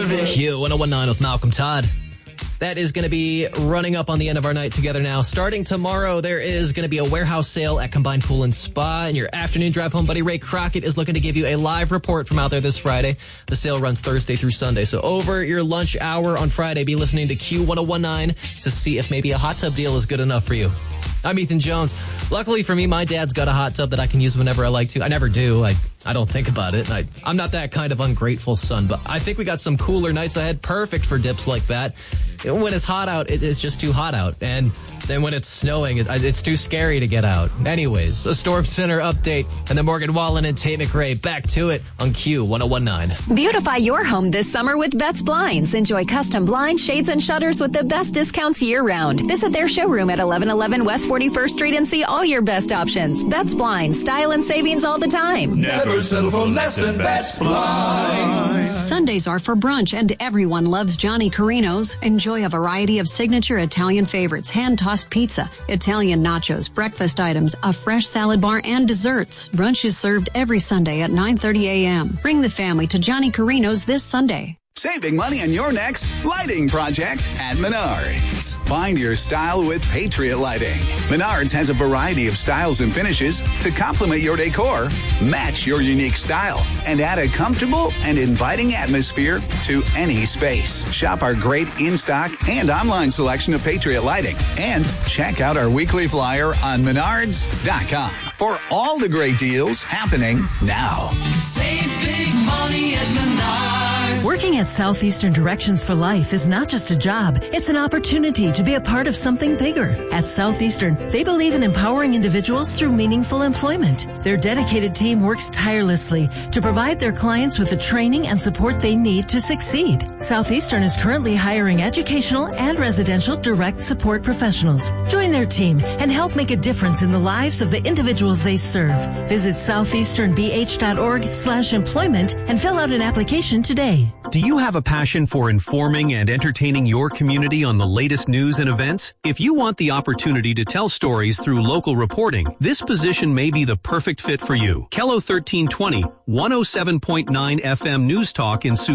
Q1019 with Malcolm Todd. That is going to be running up on the end of our night together now. Starting tomorrow, there is going to be a warehouse sale at Combined Pool and Spa. And your afternoon drive home buddy Ray Crockett is looking to give you a live report from out there this Friday. The sale runs Thursday through Sunday. So over your lunch hour on Friday, be listening to Q1019 to see if maybe a hot tub deal is good enough for you. I'm Ethan Jones. Luckily for me, my dad's got a hot tub that I can use whenever I like to. I never do. I don't think about it. I'm not that kind of ungrateful son, but I think we got some cooler nights ahead, perfect for dips like that. When it's hot out, it's just too hot out. And then when it's snowing, it's too scary to get out. Anyways, a Storm Center update and then Morgan Wallen and Tate McRae back to it on Q1019. Beautify your home this summer with Betts Blinds. Enjoy custom blinds, shades, and shutters with the best discounts year-round. Visit their showroom at 1111 West 41st Street and see all your best options. Betts Blinds, style and savings all the time. Never settle for less than Betts Blinds. Sundays are for brunch, and everyone loves Johnny Carino's. Enjoy a variety of signature Italian favorites, hand-tossed pizza, Italian nachos, breakfast items, a fresh salad bar, and desserts. Brunch is served every Sunday at 9:30 a.m. Bring the family to Johnny Carino's this Sunday. Saving money on your next lighting project at Menards. Find your style with Patriot Lighting. Menards has a variety of styles and finishes to complement your decor, match your unique style, and add a comfortable and inviting atmosphere to any space. Shop our great in-stock and online selection of Patriot Lighting and check out our weekly flyer on Menards.com for all the great deals happening now. Save big money at Menards. Working at Southeastern Directions for Life is not just a job, it's an opportunity to be a part of something bigger. At Southeastern, they believe in empowering individuals through meaningful employment. Their dedicated team works tirelessly to provide their clients with the training and support they need to succeed. Southeastern is currently hiring educational and residential direct support professionals. Join their team and help make a difference in the lives of the individuals they serve. Visit southeasternbh.org/employment and fill out an application today. Do you have a passion for informing and entertaining your community on the latest news and events? If you want the opportunity to tell stories through local reporting, this position may be the perfect fit for you. KELO 1320, 107.9 FM News Talk in Sioux